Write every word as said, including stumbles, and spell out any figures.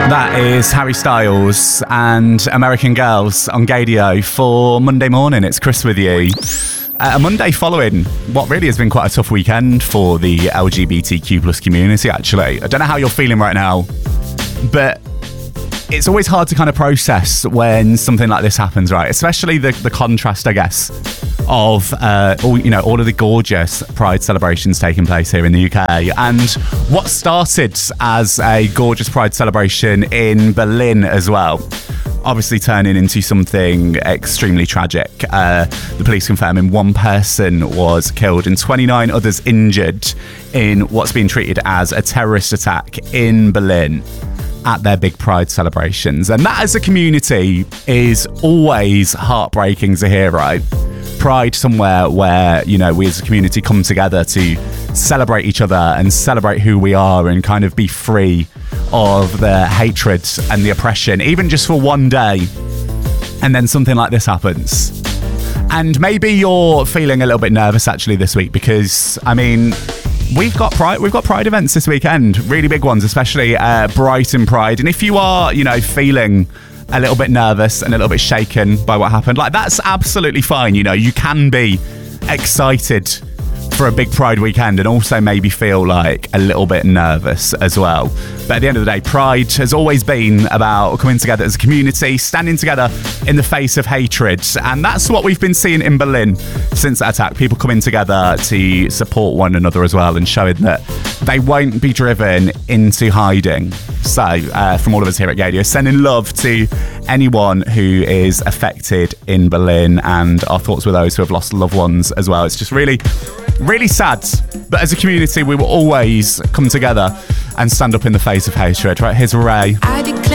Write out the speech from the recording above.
That is Harry Styles and American Girls on Gaydio for Monday morning. It's Chris with you. Uh, a Monday following what really has been quite a tough weekend for the L G B T Q plus community, actually. I don't know how you're feeling right now, but it's always hard to kind of process when something like this happens, right? Especially the, the contrast, I guess, of uh, all, you know, all of the gorgeous Pride celebrations taking place here in the U K, and what started as a gorgeous Pride celebration in Berlin as well, obviously turning into something extremely tragic. Uh, the police confirming one person was killed and twenty-nine others injured in what's been treated as a terrorist attack in Berlin at their big Pride celebrations. And that as a community is always heartbreaking to hear, right? Pride somewhere where, you know, we as a community come together to celebrate each other and celebrate who we are and kind of be free of the hatred and the oppression, even just for one day. And then something like this happens. And maybe you're feeling a little bit nervous actually this week because, I mean, We've got Pride. We've got Pride events this weekend, really big ones, especially uh, Brighton Pride. And if you are, you know, feeling a little bit nervous and a little bit shaken by what happened, like that's absolutely fine. You know, you can be excited for a big Pride weekend and also maybe feel like a little bit nervous as well. But at the end of the day, Pride has always been about coming together as a community, standing together in the face of hatred. And that's what we've been seeing in Berlin since that attack. People coming together to support one another as well and showing that they won't be driven into hiding. So uh, from all of us here at Gaydio, sending love to anyone who is affected in Berlin, and our thoughts with those who have lost loved ones as well. It's just really, really sad. But as a community, we will always come together and stand up in the face of hatred. Right, here's Ray. I declare